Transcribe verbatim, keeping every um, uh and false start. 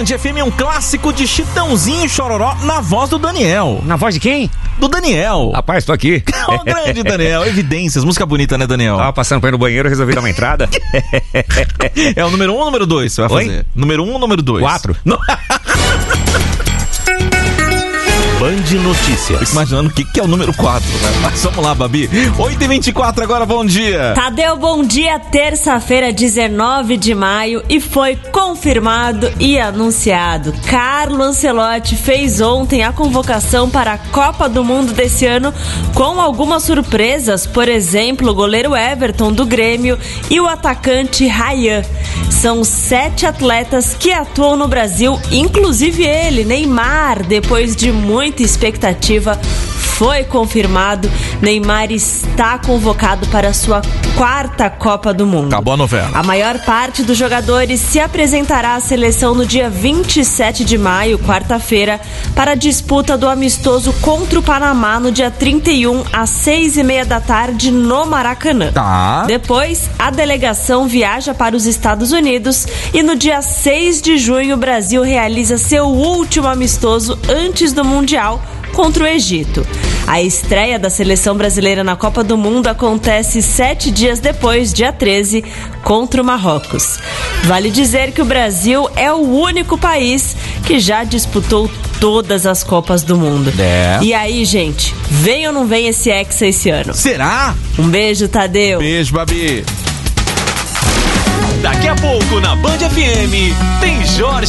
F M é um clássico de Chitãozinho e Chororó na voz do Daniel. Na voz de quem? Do Daniel. Rapaz, tô aqui. O grande Daniel. Evidências, música bonita, né, Daniel? Tava passando pra ir no banheiro, resolvi dar uma entrada. É o número um ou número dois você vai Oi? fazer? Número um ou número dois? Quatro. Não. Band Notícias. Fico imaginando o que, que é o número quatro, né? Mas vamos lá, Babi. oito e vinte e quatro agora, bom dia. Tadeu, bom dia. Terça-feira, dezenove de maio, e foi confirmado e anunciado. Carlo Ancelotti fez ontem a convocação para a Copa do Mundo desse ano com algumas surpresas, por exemplo, o goleiro Everton do Grêmio e o atacante Ryan. São sete atletas que atuam no Brasil, inclusive ele, Neymar, depois de muito muita expectativa, foi confirmado. Neymar está convocado para a sua quarta Copa do Mundo. Acabou a novela. A maior parte dos jogadores se apresentará à seleção no dia vinte e sete de maio, quarta-feira, para a disputa do amistoso contra o Panamá no dia trinta e um, às seis e meia da tarde, no Maracanã. Tá. Depois, a delegação viaja para os Estados Unidos e no dia seis de junho o Brasil realiza seu último amistoso antes do Mundial contra o Egito. A estreia da seleção brasileira na Copa do Mundo acontece sete dias depois, dia treze, contra o Marrocos. Vale dizer que o Brasil é o único país que já disputou todas as Copas do Mundo. É. E aí, gente, vem ou não vem esse Hexa esse ano? Será? Um beijo, Tadeu. Beijo, Babi. Daqui a pouco na Band F M tem Jorge